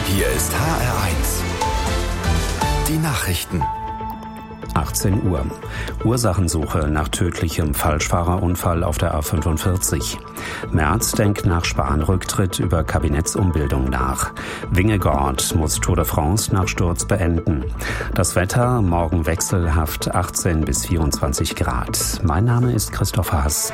Hier ist HR1. Die Nachrichten. 18 Uhr. Ursachensuche nach tödlichem Falschfahrerunfall auf der A45. Merz denkt nach Spahn-Rücktritt über Kabinettsumbildung nach. Vingegaard muss Tour de France nach Sturz beenden. Das Wetter, morgen wechselhaft 18 bis 24 Grad. Mein Name ist Christoph Haas.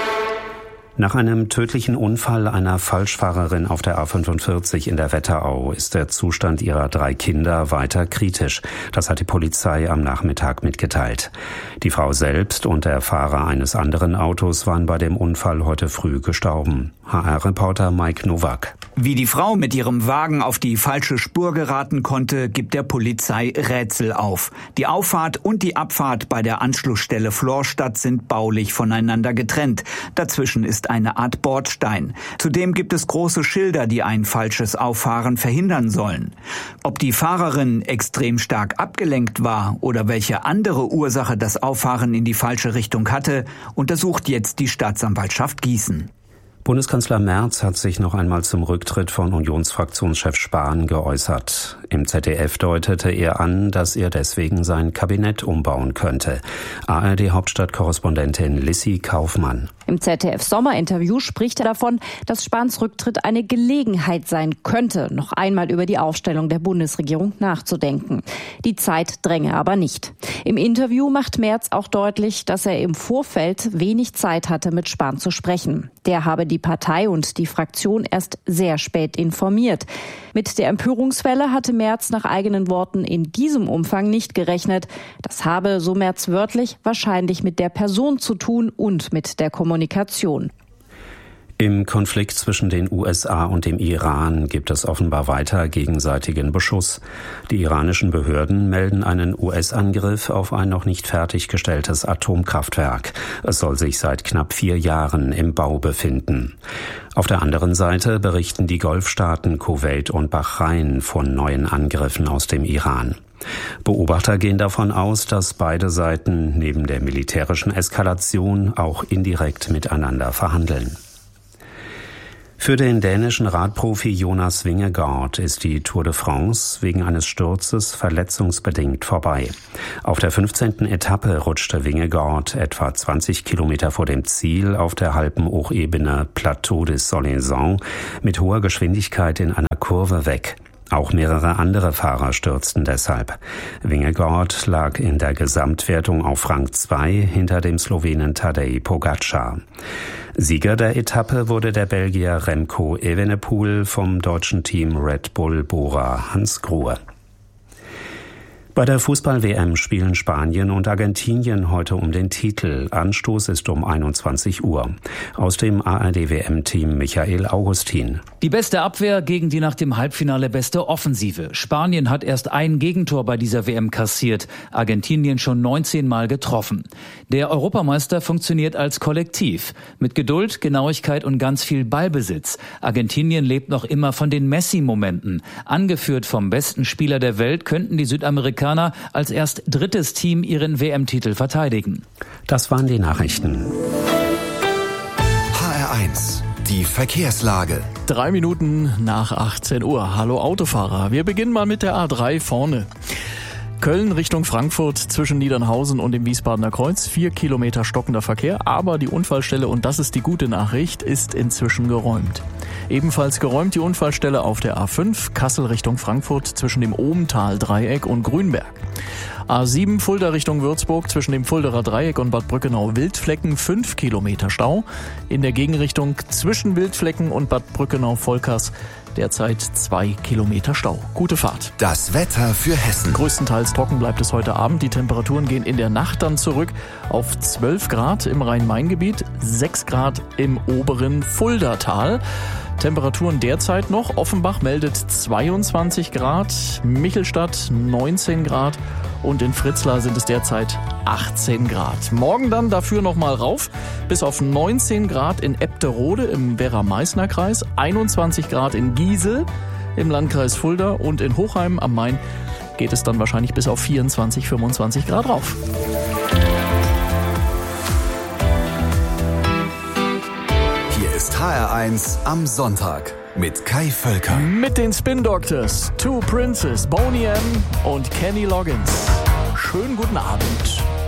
Nach einem tödlichen Unfall einer Falschfahrerin auf der A45 in der Wetterau ist der Zustand ihrer 3 Kinder weiter kritisch. Das hat die Polizei am Nachmittag mitgeteilt. Die Frau selbst und der Fahrer eines anderen Autos waren bei dem Unfall heute früh gestorben. HR-Reporter Mike Nowak. Wie die Frau mit ihrem Wagen auf die falsche Spur geraten konnte, gibt der Polizei Rätsel auf. Die Auffahrt und die Abfahrt bei der Anschlussstelle Florstadt sind baulich voneinander getrennt. Dazwischen ist eine Art Bordstein. Zudem gibt es große Schilder, die ein falsches Auffahren verhindern sollen. Ob die Fahrerin extrem stark abgelenkt war oder welche andere Ursache das Auffahren in die falsche Richtung hatte, untersucht jetzt die Staatsanwaltschaft Gießen. Bundeskanzler Merz hat sich noch einmal zum Rücktritt von Unionsfraktionschef Spahn geäußert. Im ZDF deutete er an, dass er deswegen sein Kabinett umbauen könnte. ARD-Hauptstadtkorrespondentin Lissy Kaufmann. Im ZDF-Sommerinterview spricht er davon, dass Spahns Rücktritt eine Gelegenheit sein könnte, noch einmal über die Aufstellung der Bundesregierung nachzudenken. Die Zeit dränge aber nicht. Im Interview macht Merz auch deutlich, dass er im Vorfeld wenig Zeit hatte, mit Spahn zu sprechen. Der habe die Partei und die Fraktion erst sehr spät informiert. Mit der Empörungswelle hatte Merz nach eigenen Worten in diesem Umfang nicht gerechnet. Das habe, so Merz wörtlich, wahrscheinlich mit der Person zu tun und mit der Kommunikation. Im Konflikt zwischen den USA und dem Iran gibt es offenbar weiter gegenseitigen Beschuss. Die iranischen Behörden melden einen US-Angriff auf ein noch nicht fertiggestelltes Atomkraftwerk. Es soll sich seit knapp 4 Jahren im Bau befinden. Auf der anderen Seite berichten die Golfstaaten Kuwait und Bahrain von neuen Angriffen aus dem Iran. Beobachter gehen davon aus, dass beide Seiten neben der militärischen Eskalation auch indirekt miteinander verhandeln. Für den dänischen Radprofi Jonas Vingegaard ist die Tour de France wegen eines Sturzes verletzungsbedingt vorbei. Auf der 15. Etappe rutschte Vingegaard etwa 20 Kilometer vor dem Ziel auf der Alpenhochebene Plateau des Soleilhons mit hoher Geschwindigkeit in einer Kurve weg. Auch mehrere andere Fahrer stürzten deshalb. Vingegaard lag in der Gesamtwertung auf Rang 2 hinter dem Slowenen Tadej Pogačar. Sieger der Etappe wurde der Belgier Remco Evenepoel vom deutschen Team Red Bull Bora Hansgrohe. Bei der Fußball-WM spielen Spanien und Argentinien heute um den Titel. Anstoß ist um 21 Uhr. Aus dem ARD-WM-Team Michael Augustin. Die beste Abwehr gegen die nach dem Halbfinale beste Offensive. Spanien hat erst ein Gegentor bei dieser WM kassiert, Argentinien schon 19 Mal getroffen. Der Europameister funktioniert als Kollektiv. Mit Geduld, Genauigkeit und ganz viel Ballbesitz. Argentinien lebt noch immer von den Messi-Momenten. Angeführt vom besten Spieler der Welt könnten die Südamerikaner als erst drittes Team ihren WM-Titel verteidigen. Das waren die Nachrichten. HR1, die Verkehrslage. 3 Minuten nach 18 Uhr. Hallo Autofahrer. Wir beginnen mal mit der A3 vorne. Köln Richtung Frankfurt zwischen Niedernhausen und dem Wiesbadener Kreuz. 4 Kilometer stockender Verkehr, aber die Unfallstelle, und das ist die gute Nachricht, ist inzwischen geräumt. Ebenfalls geräumt die Unfallstelle auf der A5 Kassel Richtung Frankfurt zwischen dem Ohmtal-Dreieck und Grünberg. A7 Fulda Richtung Würzburg zwischen dem Fulderer Dreieck und Bad Brückenau-Wildflecken 5 Kilometer Stau. In der Gegenrichtung zwischen Wildflecken und Bad Brückenau-Volkers derzeit 2 Kilometer Stau. Gute Fahrt. Das Wetter für Hessen. Größtenteils trocken bleibt es heute Abend. Die Temperaturen gehen in der Nacht dann zurück auf 12 Grad im Rhein-Main-Gebiet, 6 Grad im oberen Fuldatal. Temperaturen derzeit noch. Offenbach meldet 22 Grad, Michelstadt 19 Grad und in Fritzlar sind es derzeit 18 Grad. Morgen dann dafür nochmal rauf bis auf 19 Grad in Ebterode im Werra-Meißner-Kreis, 21 Grad in Giesel im Landkreis Fulda und in Hochheim am Main geht es dann wahrscheinlich bis auf 24, 25 Grad rauf. Hier ist HR1 am Sonntag. mit Kai Völker. Mit den Spin Doctors, Two Princes, Boney M. und Kenny Loggins. Schönen guten Abend.